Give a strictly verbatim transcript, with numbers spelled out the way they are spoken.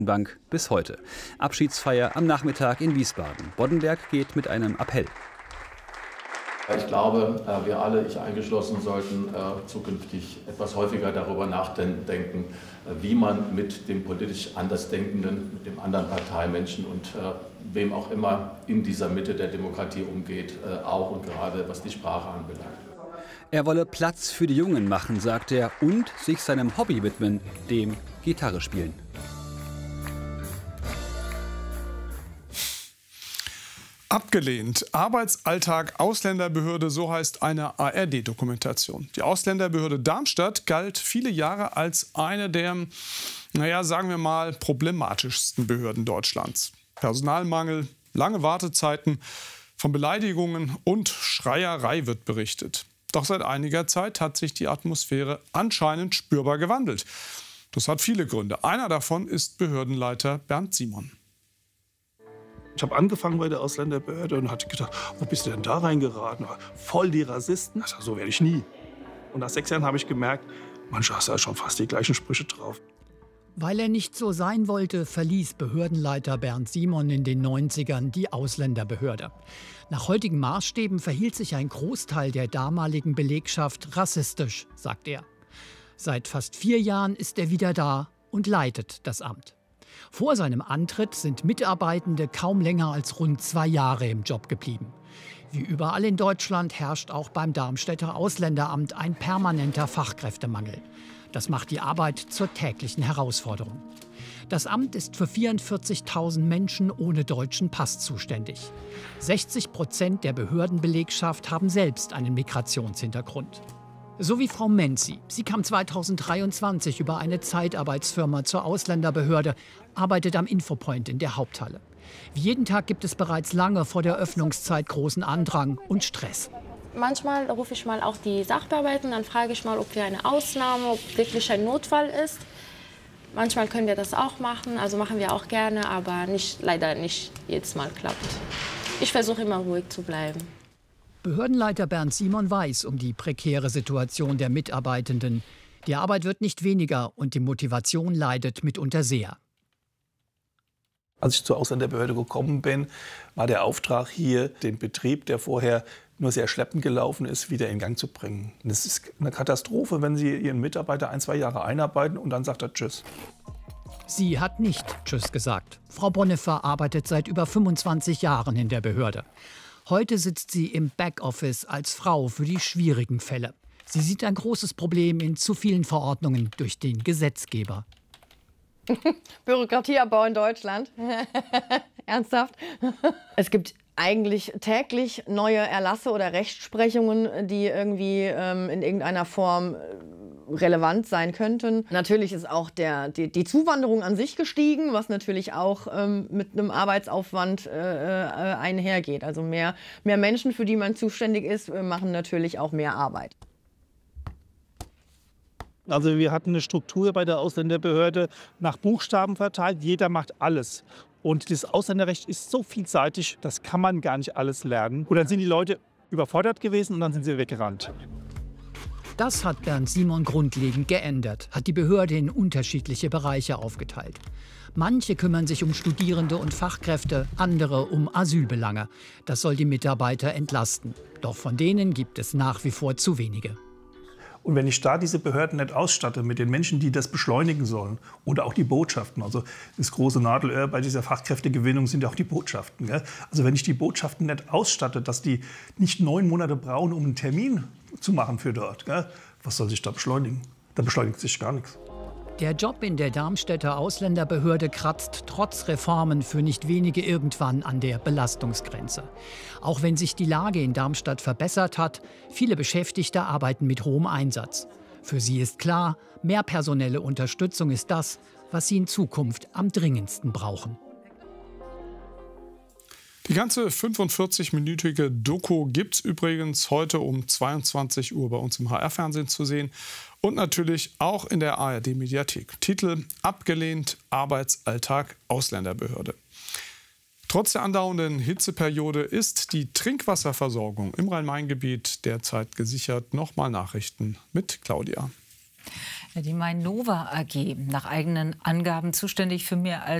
Bank bis heute. Abschiedsfeier am Nachmittag in Wiesbaden. Boddenberg geht mit einem Appell. Ich glaube, wir alle, ich eingeschlossen, sollten zukünftig etwas häufiger darüber nachdenken, wie man mit dem politisch Andersdenkenden, mit dem anderen Parteimenschen und wem auch immer in dieser Mitte der Demokratie umgeht, auch und gerade was die Sprache anbelangt. Er wolle Platz für die Jungen machen, sagt er, und sich seinem Hobby widmen, dem Gitarre spielen. Abgelehnt. Arbeitsalltag Ausländerbehörde, so heißt eine A R D-Dokumentation. Die Ausländerbehörde Darmstadt galt viele Jahre als eine der, naja, sagen wir mal, problematischsten Behörden Deutschlands. Personalmangel, lange Wartezeiten, von Beleidigungen und Schreierei wird berichtet. Doch seit einiger Zeit hat sich die Atmosphäre anscheinend spürbar gewandelt. Das hat viele Gründe. Einer davon ist Behördenleiter Bernd Simon. Ich habe angefangen bei der Ausländerbehörde und hatte gedacht, wo bist du denn da reingeraten? Voll die Rassisten. Also, so werde ich nie. Und nach sechs Jahren habe ich gemerkt, manche hast ja schon fast die gleichen Sprüche drauf. Weil er nicht so sein wollte, verließ Behördenleiter Bernd Simon in den neunzigern die Ausländerbehörde. Nach heutigen Maßstäben verhielt sich ein Großteil der damaligen Belegschaft rassistisch, sagt er. Seit fast vier Jahren ist er wieder da und leitet das Amt. Vor seinem Antritt sind Mitarbeitende kaum länger als rund zwei Jahre im Job geblieben. Wie überall in Deutschland herrscht auch beim Darmstädter Ausländeramt ein permanenter Fachkräftemangel. Das macht die Arbeit zur täglichen Herausforderung. Das Amt ist für vierundvierzigtausend Menschen ohne deutschen Pass zuständig. sechzig Prozent der Behördenbelegschaft haben selbst einen Migrationshintergrund. So wie Frau Menzi. Sie kam zweitausenddreiundzwanzig über eine Zeitarbeitsfirma zur Ausländerbehörde, arbeitet am Infopoint in der Haupthalle. Wie jeden Tag gibt es bereits lange vor der Öffnungszeit großen Andrang und Stress. Manchmal rufe ich mal auch die Sachbearbeiter, dann frage ich mal, ob wir eine Ausnahme, ob wirklich ein Notfall ist. Manchmal können wir das auch machen, also machen wir auch gerne, aber nicht, leider nicht jedes Mal klappt. Ich versuche immer ruhig zu bleiben. Behördenleiter Bernd Simon weiß um die prekäre Situation der Mitarbeitenden. Die Arbeit wird nicht weniger und die Motivation leidet mitunter sehr. Als ich zur Ausländerbehörde gekommen bin, war der Auftrag hier, den Betrieb, der vorher nur sehr schleppend gelaufen ist, wieder in Gang zu bringen. Es ist eine Katastrophe, wenn Sie Ihren Mitarbeiter ein, zwei Jahre einarbeiten und dann sagt er Tschüss. Sie hat nicht Tschüss gesagt. Frau Bonnefer arbeitet seit über fünfundzwanzig Jahren in der Behörde. Heute sitzt sie im Backoffice als Frau für die schwierigen Fälle. Sie sieht ein großes Problem in zu vielen Verordnungen durch den Gesetzgeber. Bürokratieabbau in Deutschland. Ernsthaft? Es gibt eigentlich täglich neue Erlasse oder Rechtsprechungen, die irgendwie ähm, in irgendeiner Form relevant sein könnten. Natürlich ist auch der, die, die Zuwanderung an sich gestiegen, was natürlich auch ähm, mit einem Arbeitsaufwand äh, äh, einhergeht. Also mehr, mehr Menschen, für die man zuständig ist, äh, machen natürlich auch mehr Arbeit. Also wir hatten eine Struktur bei der Ausländerbehörde nach Buchstaben verteilt. Jeder macht alles. Und das Ausländerrecht ist so vielseitig, das kann man gar nicht alles lernen. Und dann sind die Leute überfordert gewesen und dann sind sie weggerannt. Das hat Bernd Simon grundlegend geändert, hat die Behörde in unterschiedliche Bereiche aufgeteilt. Manche kümmern sich um Studierende und Fachkräfte, andere um Asylbelange. Das soll die Mitarbeiter entlasten. Doch von denen gibt es nach wie vor zu wenige. Und wenn ich da diese Behörden nicht ausstatte mit den Menschen, die das beschleunigen sollen, oder auch die Botschaften, also das große Nadelöhr bei dieser Fachkräftegewinnung sind ja auch die Botschaften. Gell? Also wenn ich die Botschaften nicht ausstatte, dass die nicht neun Monate brauchen, um einen Termin zu machen für dort, gell? Was soll sich da beschleunigen? Da beschleunigt sich gar nichts. Der Job in der Darmstädter Ausländerbehörde kratzt trotz Reformen für nicht wenige irgendwann an der Belastungsgrenze. Auch wenn sich die Lage in Darmstadt verbessert hat, viele Beschäftigte arbeiten mit hohem Einsatz. Für sie ist klar, mehr personelle Unterstützung ist das, was sie in Zukunft am dringendsten brauchen. Die ganze fünfundvierzig-minütige Doku gibt es übrigens heute um zweiundzwanzig Uhr bei uns im H R-Fernsehen zu sehen und natürlich auch in der A R D-Mediathek. Titel: Abgelehnt, Arbeitsalltag, Ausländerbehörde. Trotz der andauernden Hitzeperiode ist die Trinkwasserversorgung im Rhein-Main-Gebiet derzeit gesichert. Nochmal Nachrichten mit Claudia. Die Mainova A G, nach eigenen Angaben zuständig für mehr als